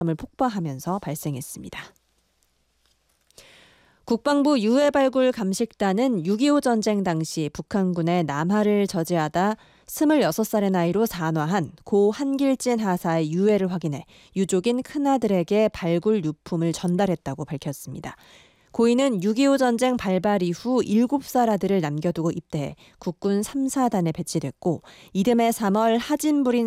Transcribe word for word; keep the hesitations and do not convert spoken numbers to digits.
을 폭파하면서 발생했습니다. 국방부 유해발굴 감식단은 육이오 전쟁 당시 북한군의 남하를 저지하다 스물여섯 살의 나이로 산화한 고 한길진 하사의 유해를 확인해 유족인 큰아들에게 발굴 유품을 전달했다고 밝혔습니다. 고인은 육이오 전쟁 발발 이후 일곱 살 아들을 남겨두고 입대해 국군 삼 사단에 배치됐고 이듬해 삼월 하진부린